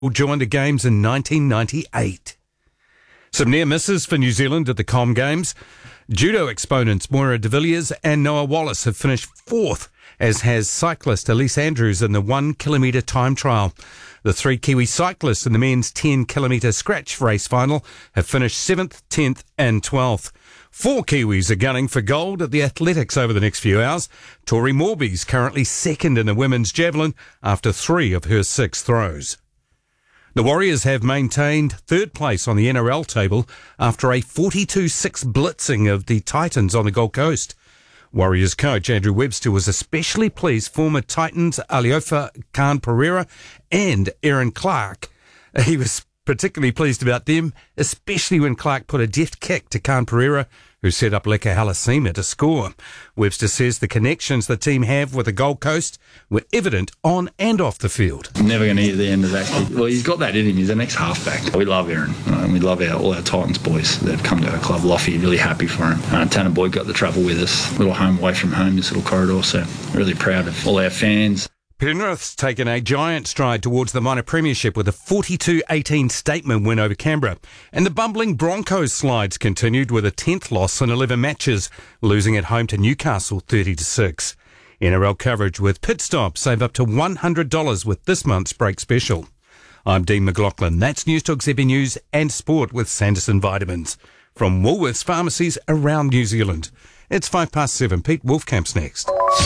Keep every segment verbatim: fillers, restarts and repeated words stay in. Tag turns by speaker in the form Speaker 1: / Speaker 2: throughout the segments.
Speaker 1: joined the Games in nineteen ninety-eight. Some near misses for New Zealand at the Com Games. Judo exponents Moira de Villiers and Noah Wallace have finished fourth, as has cyclist Elise Andrews in the one kilometre time trial. The three Kiwi cyclists in the men's ten kilometre scratch race final have finished seventh, tenth and twelfth. Four Kiwis are gunning for gold at the athletics over the next few hours. Tori Morby's currently second in the women's javelin after three of her six throws. The Warriors have maintained third place on the N R L table after a forty-two six blitzing of the Titans on the Gold Coast. Warriors coach Andrew Webster was especially pleased former Titans Aliofa Khan Pereira and Aaron Clark. He was particularly pleased about them, especially when Clark put a deft kick to Khan Pereira, who set up Leka Halasima to score. Webster says the connections the team have with the Gold Coast were evident on and off the field.
Speaker 2: Never going to hear the end of that kid. Well, he's got that in him. He's an ex-halfback. We love Aaron, uh, and we love our, all our Titans boys that have come to our club. Loffy, really happy for him. Uh, Tanner Boyd got to travel with us, a little home away from home, this little corridor, so really proud of all our fans.
Speaker 1: Penrith's taken a giant stride towards the minor premiership with a forty-two eighteen statement win over Canberra. And the bumbling Broncos slides continued with a tenth loss in eleven matches, losing at home to Newcastle thirty to six. N R L coverage with Pit Stop. Save up to one hundred dollars with this month's break special. I'm Dean McLaughlin. That's News Talk Z B News and Sport with Sanderson Vitamins from Woolworths pharmacies around New Zealand. It's five past seven. Pete Wolfcamp's next.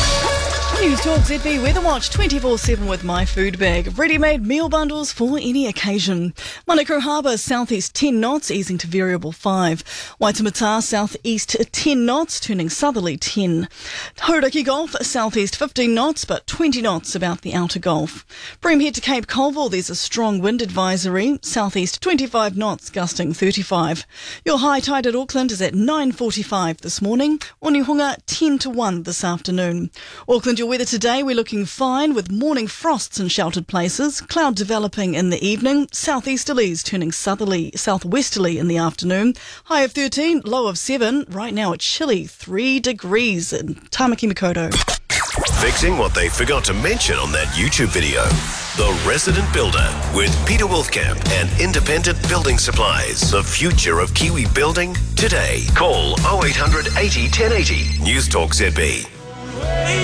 Speaker 3: News Talk Z B Weather Watch twenty-four seven with My Food Bag. Ready-made meal bundles for any occasion. Manukau Harbour, southeast ten knots, easing to variable five. Waitemata, southeast ten knots, turning southerly ten. Hauraki Gulf, southeast fifteen knots, but twenty knots about the outer Gulf. Bream head to Cape Colville, there's a strong wind advisory. Southeast twenty-five knots, gusting thirty-five. Your high tide at Auckland is at nine forty-five this morning. Onehunga, ten to one this afternoon. Auckland, your weather today, we're looking fine with morning frosts in sheltered places, cloud developing in the evening, southeasterlies turning southerly, southwesterly in the afternoon, high of thirteen, low of seven, right now it's chilly three degrees in Tamaki Makaurau.
Speaker 4: Fixing what they forgot to mention on that YouTube video. The Resident Builder with Peter Wolfcamp and Independent Building Supplies. The future of Kiwi building today. Call oh eight hundred eighty ten eighty. News Talk Z B.